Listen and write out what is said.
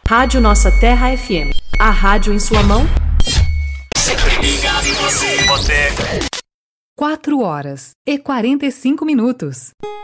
Rádio Nossa Terra FM. A rádio em sua mão. Sempre ligado em você. 4h45.